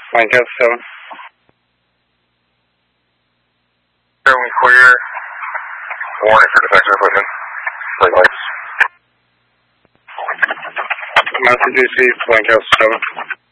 Blanket 7. Going clear. Warning for defector equipment. Play lights. Master DC, Blanket 7.